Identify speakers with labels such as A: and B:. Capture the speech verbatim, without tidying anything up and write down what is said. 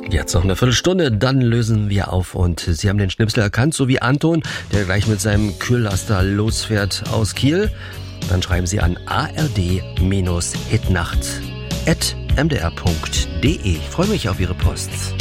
A: Jetzt noch eine Viertelstunde, dann lösen wir auf und Sie haben den Schnipsel erkannt, so wie Anton, der gleich mit seinem Kühllaster losfährt aus Kiel. Dann schreiben Sie an a r d Bindestrich hitnacht at m d r punkt d e. Ich freue mich auf Ihre Post.